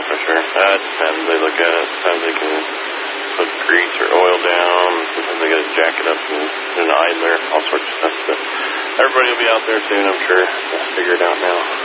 for sure. That depends. They look at it. Sometimes they can put grease or oil down. Sometimes they gotta jack it up in an idler, all sorts of stuff. But everybody will be out there soon, I'm sure. Figure it out now.